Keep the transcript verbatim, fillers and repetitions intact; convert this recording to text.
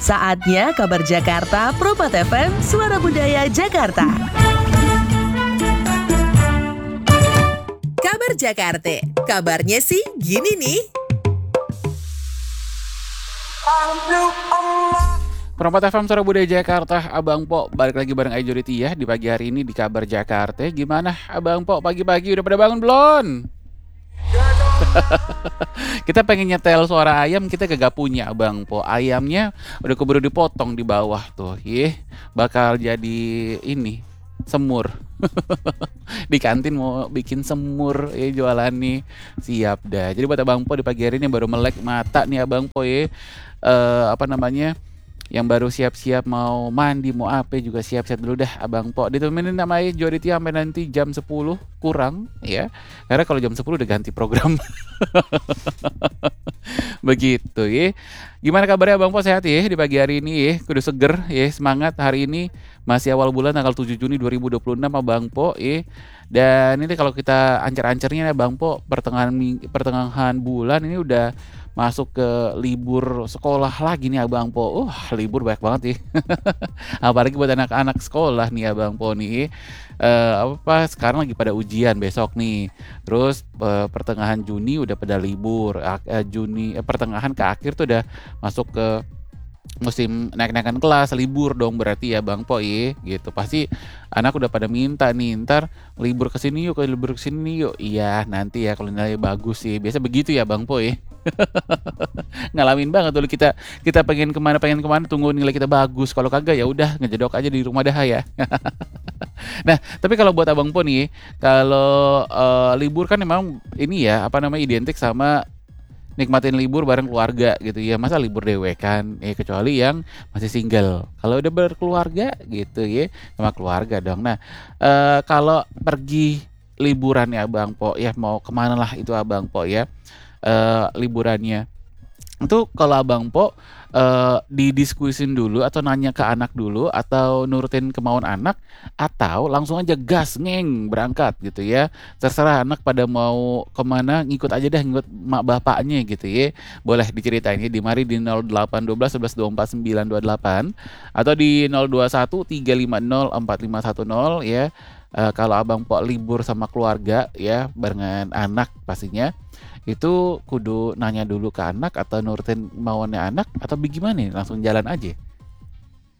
Saatnya kabar Jakarta, Propat F M, Suara Budaya Jakarta. Kabar Jakarta, kabarnya sih gini nih. Propat F M Suara Budaya Jakarta, Abang Po balik lagi bareng Aijori Tia di pagi hari ini di Kabar Jakarta. Gimana Abang Po pagi-pagi udah pada bangun belum? Kita pengen nyetel suara ayam, kita kagak punya Abang Po. Ayamnya udah keburu dipotong di bawah tuh. Ih, bakal jadi ini semur. Di kantin mau bikin semur ya jualan nih. Siap dah. Jadi buat Abang Po di pagi hari ini baru melek mata nih Abang Po ya. Eh, apa namanya? Yang baru siap-siap mau mandi, mau apa juga siap-siap dulu dah Abang Po. Ditemenin sama Aijori Tia sampai nanti jam sepuluh kurang ya. Karena kalau jam sepuluh udah ganti program. Begitu ya. Gimana kabarnya Abang Po, sehat ya di pagi hari ini ya? Kudu seger ya, semangat. Hari ini masih awal bulan tanggal tujuh Juni dua ribu dua puluh enam Abang Po ya. Dan ini kalau kita ancar-ancarnya Abang Po, pertengahan pertengahan bulan ini udah masuk ke libur sekolah lagi nih Abang Po. Uh, libur banyak banget ya. Apalagi buat anak-anak sekolah nih Abang Po nih. Uh, apa sekarang lagi pada ujian besok nih. Terus uh, pertengahan Juni udah pada libur. Uh, Juni uh, pertengahan ke akhir tuh udah masuk ke musim naik-naikan kelas, libur dong berarti ya Bang Po ya, gitu. Pasti anak udah pada minta nih, ntar libur kesini yuk, ke libur kesini yuk. Iya nanti ya kalau nilai bagus sih, biasa begitu ya Bang Po ya. Ngalamin banget dulu kita kita pengen kemana pengen kemana tunggu nilai kita bagus, kalau kagak ya udah ngejedok aja di rumah dah ya. Nah tapi kalau buat Abang Po nih, kalau uh, libur kan memang ini ya apa namanya identik sama nikmatin libur bareng keluarga gitu ya. Masa libur dewe kan ya, kecuali yang masih single. Kalau udah berkeluarga gitu ya sama keluarga dong. Nah e, kalau pergi liburan ya Abang Po ya, mau kemana lah itu Abang Po ya e, liburannya itu kalau Abang Po e, didiskusin dulu atau nanya ke anak dulu atau nurutin kemauan anak, atau langsung aja gas ngeng berangkat gitu ya. Terserah anak pada mau kemana, ngikut aja dah, ngikut mak bapaknya gitu ya. Boleh diceritain ya di mari di nol delapan satu dua sebelas dua empat sembilan dua delapan atau di nol dua satu tiga lima nol empat lima satu nol ya. E, kalau Abang Po libur sama keluarga ya barengan anak pastinya, itu kudu nanya dulu ke anak atau nurutin mauannya anak atau bagaimana nih, langsung jalan aja.